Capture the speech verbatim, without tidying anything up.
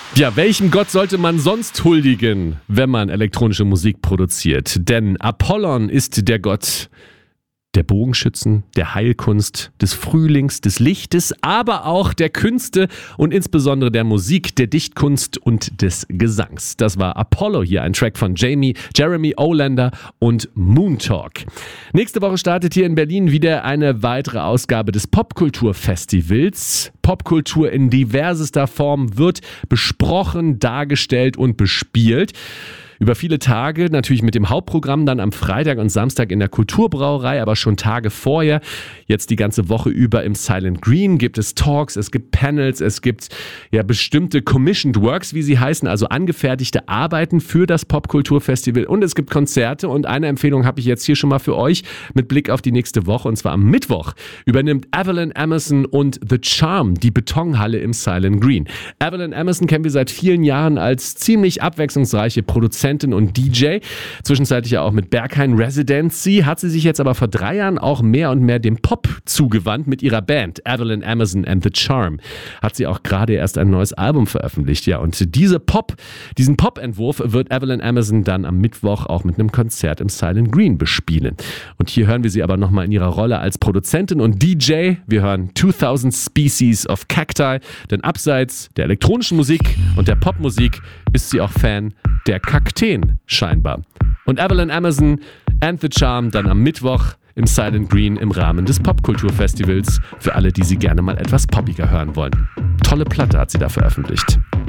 Ja, welchem Gott sollte man sonst huldigen, wenn man elektronische Musik produziert? Denn Apollon ist der Gott der Bogenschützen, der Heilkunst, des Frühlings, des Lichtes, aber auch der Künste und insbesondere der Musik, der Dichtkunst und des Gesangs. Das war Apollo hier, ein Track von Jamie, Jeremy Olander und Moon Talk. Nächste Woche startet hier in Berlin wieder eine weitere Ausgabe des Popkulturfestivals. Popkultur in diversester Form wird besprochen, dargestellt und bespielt. Über viele Tage, natürlich mit dem Hauptprogramm dann am Freitag und Samstag in der Kulturbrauerei, aber schon Tage vorher, jetzt die ganze Woche über im Silent Green gibt es Talks, es gibt Panels, es gibt ja bestimmte Commissioned Works, wie sie heißen, also angefertigte Arbeiten für das Popkulturfestival und es gibt Konzerte und eine Empfehlung habe ich jetzt hier schon mal für euch mit Blick auf die nächste Woche und zwar am Mittwoch übernimmt Evelyn Emerson und The Charm die Betonhalle im Silent Green. Evelyn Emerson kennen wir seit vielen Jahren als ziemlich abwechslungsreiche Produzentin und D J, zwischenzeitlich ja auch mit Berghain Residency, hat sie sich jetzt aber vor drei Jahren auch mehr und mehr dem Pop zugewandt mit ihrer Band Evelyn Emerson and the Charm. Hat sie auch gerade erst ein neues Album veröffentlicht, ja, und diese Pop, diesen Pop-Entwurf wird Evelyn Emerson dann am Mittwoch auch mit einem Konzert im Silent Green bespielen. Und hier hören wir sie aber nochmal in ihrer Rolle als Produzentin und D J. Wir hören zweitausend Species of Cacti, denn abseits der elektronischen Musik und der Popmusik ist sie auch Fan der Kakteen scheinbar. Und Evelyn Emerson and the Charm dann am Mittwoch im Silent Green im Rahmen des Popkulturfestivals für alle, die sie gerne mal etwas poppiger hören wollen. Tolle Platte hat sie da veröffentlicht.